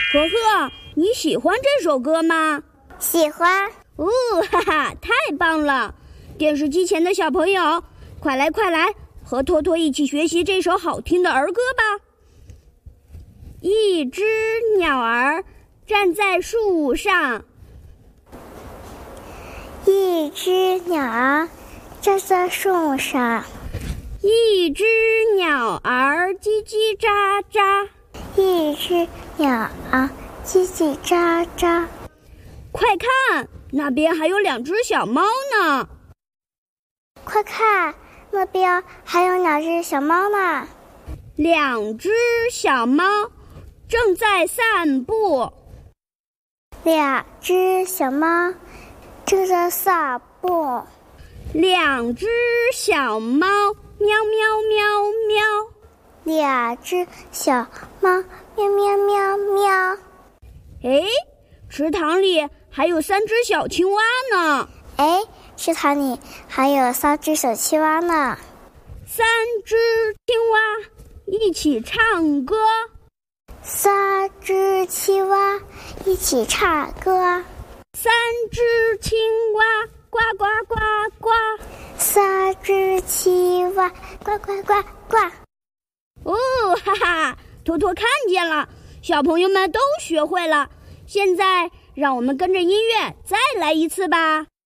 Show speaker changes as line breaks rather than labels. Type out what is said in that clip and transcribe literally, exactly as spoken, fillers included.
呵呵，你喜欢这首歌吗？
喜欢。
哦，哈哈，太棒了！电视机前的小朋友，快来快来，和托托一起学习这首好听的儿歌吧。一只鸟儿站在树上，
一只鸟儿站在树上，
一只鸟儿叽叽喳喳，
一只鸟儿叽叽喳喳。
快看，那边还有两只小猫呢！
快看，那边还有两只小猫呢！
两只小猫正在散步，
两只小猫正在散步，
两只小猫喵喵喵喵，
两只小猫喵喵喵喵。
哎，池塘里还有三只小青蛙呢！
哎，池塘里还有三只小青蛙呢！
三只青蛙一起唱歌，
三只青蛙一起唱歌，
三只青蛙呱呱呱呱，
三只青蛙呱呱呱呱。
哦，哈哈，托托看见了，小朋友们都学会了。现在让我们跟着音乐再来一次吧。